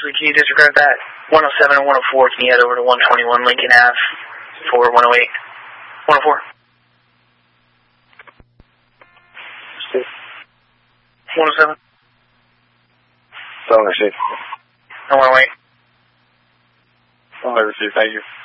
Lastly, can you disregard that 107 and 104? Can you head over to 121 Lincoln Ave for 108? 104? 107? Don't receive. And 108? Don't receive, thank you.